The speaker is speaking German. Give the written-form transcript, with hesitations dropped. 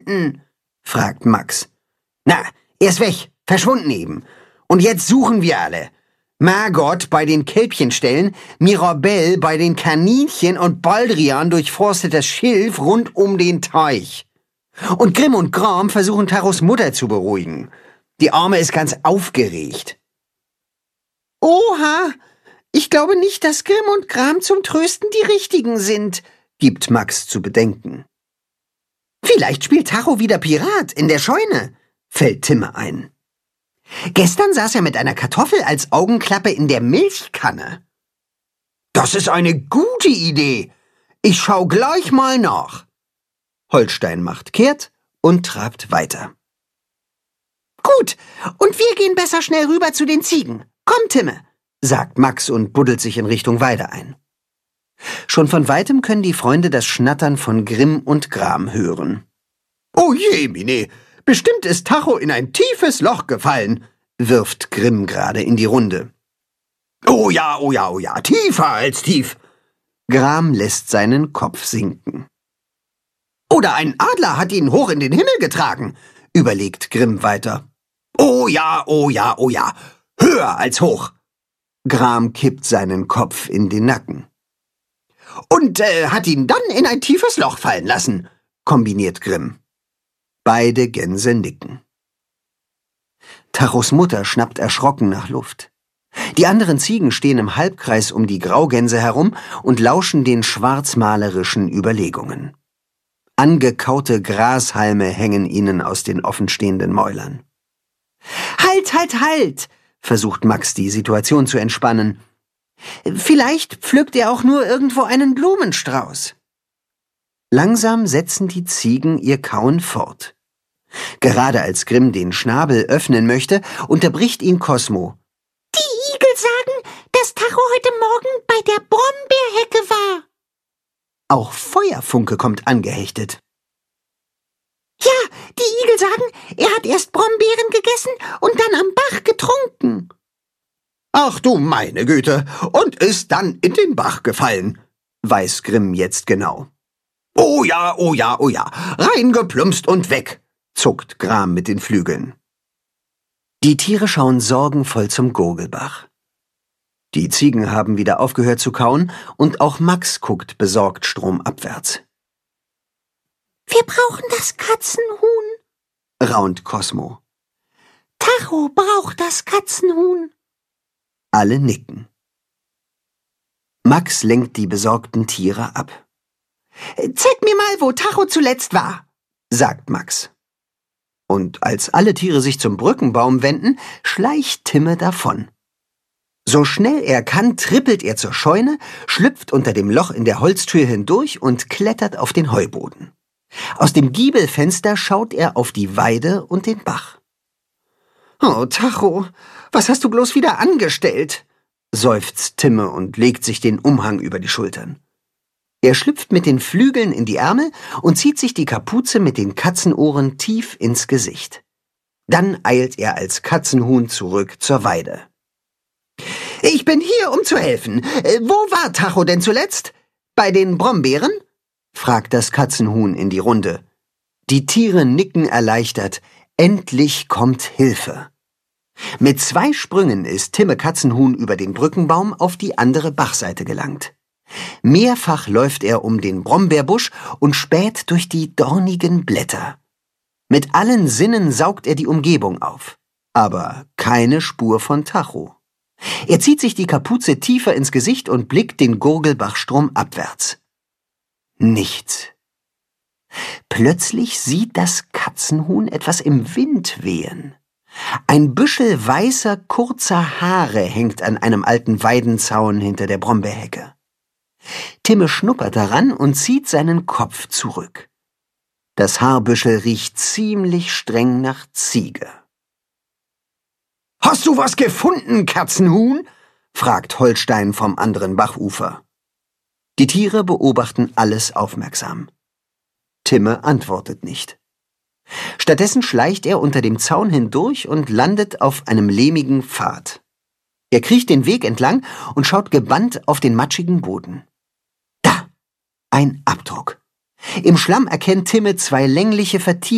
verschwunden?« fragt Max. »Na, er ist weg, verschwunden eben. Und jetzt suchen wir alle. Margot bei den Kälbchenställen, Mirabelle bei den Kaninchen und Baldrian durchforstet das Schilf rund um den Teich. Und Grimm und Gram versuchen Tachos Mutter zu beruhigen. Die Arme ist ganz aufgeregt.« »Oha, ich glaube nicht, dass Grimm und Gram zum Trösten die Richtigen sind«, gibt Max zu bedenken. »Vielleicht spielt Tacho wieder Pirat in der Scheune«, fällt Timme ein. »Gestern saß er mit einer Kartoffel als Augenklappe in der Milchkanne.« »Das ist eine gute Idee. Ich schau gleich mal nach.« Holstein macht kehrt und trabt weiter. »Gut, und wir gehen besser schnell rüber zu den Ziegen. Komm, Timme«, sagt Max und buddelt sich in Richtung Weide ein. Schon von weitem können die Freunde das Schnattern von Grimm und Gram hören. »Oh je, Mine, bestimmt ist Tacho in ein tiefes Loch gefallen«, wirft Grimm gerade in die Runde. »Oh ja, oh ja, oh ja, tiefer als tief.« Gram lässt seinen Kopf sinken. »Oder ein Adler hat ihn hoch in den Himmel getragen«, überlegt Grimm weiter. »Oh ja, oh ja, oh ja, höher als hoch.« Gram kippt seinen Kopf in den Nacken. »Und hat ihn dann in ein tiefes Loch fallen lassen«, kombiniert Grimm. Beide Gänse nicken. Tachos Mutter schnappt erschrocken nach Luft. Die anderen Ziegen stehen im Halbkreis um die Graugänse herum und lauschen den schwarzmalerischen Überlegungen. Angekaute Grashalme hängen ihnen aus den offenstehenden Mäulern. »Halt, halt, halt«, versucht Max, die Situation zu entspannen. »Vielleicht pflückt er auch nur irgendwo einen Blumenstrauß.« Langsam setzen die Ziegen ihr Kauen fort. Gerade als Grimm den Schnabel öffnen möchte, unterbricht ihn Cosmo. »Die Igel sagen, dass Tacho heute Morgen bei der Brombeerhecke war.« Auch Feuerfunke kommt angehechtet. »Ja, die Igel sagen, er hat erst Brombeeren gegessen und dann am Bach getrunken.« »Ach du meine Güte, und ist dann in den Bach gefallen«, weiß Grimm jetzt genau. »Oh ja, oh ja, oh ja, reingeplumpst und weg«, zuckt Gram mit den Flügeln. Die Tiere schauen sorgenvoll zum Gurgelbach. Die Ziegen haben wieder aufgehört zu kauen und auch Max guckt besorgt stromabwärts. »Wir brauchen das Katzenhuhn«, raunt Cosmo. »Tacho braucht das Katzenhuhn.« Alle nicken. Max lenkt die besorgten Tiere ab. »Zeig mir mal, wo Tacho zuletzt war«, sagt Max. Und als alle Tiere sich zum Brückenbaum wenden, schleicht Timme davon. So schnell er kann, trippelt er zur Scheune, schlüpft unter dem Loch in der Holztür hindurch und klettert auf den Heuboden. Aus dem Giebelfenster schaut er auf die Weide und den Bach. »Oh, Tacho, was hast du bloß wieder angestellt?«, seufzt Timme und legt sich den Umhang über die Schultern. Er schlüpft mit den Flügeln in die Ärmel und zieht sich die Kapuze mit den Katzenohren tief ins Gesicht. Dann eilt er als Katzenhuhn zurück zur Weide. »Ich bin hier, um zu helfen. Wo war Tacho denn zuletzt? Bei den Brombeeren?« fragt das Katzenhuhn in die Runde. Die Tiere nicken erleichtert. Endlich kommt Hilfe. Mit 2 Sprüngen ist Timme Katzenhuhn über den Brückenbaum auf die andere Bachseite gelangt. Mehrfach läuft er um den Brombeerbusch und späht durch die dornigen Blätter. Mit allen Sinnen saugt er die Umgebung auf. Aber keine Spur von Tacho. Er zieht sich die Kapuze tiefer ins Gesicht und blickt den Gurgelbachstrom abwärts. Nichts. Plötzlich sieht das Katzenhuhn etwas im Wind wehen. Ein Büschel weißer, kurzer Haare hängt an einem alten Weidenzaun hinter der Brombeerhecke. Timme schnuppert daran und zieht seinen Kopf zurück. Das Haarbüschel riecht ziemlich streng nach Ziege. »Hast du was gefunden, Katzenhuhn?« fragt Holstein vom anderen Bachufer. Die Tiere beobachten alles aufmerksam. Timme antwortet nicht. Stattdessen schleicht er unter dem Zaun hindurch und landet auf einem lehmigen Pfad. Er kriecht den Weg entlang und schaut gebannt auf den matschigen Boden. Da! Ein Abdruck. Im Schlamm erkennt Timme 2 längliche Vertiefungen